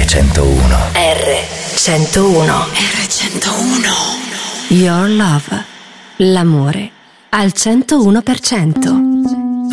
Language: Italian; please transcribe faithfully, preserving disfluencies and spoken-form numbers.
centouno. R centouno. R centouno. Your love. L'amore al centouno per cento.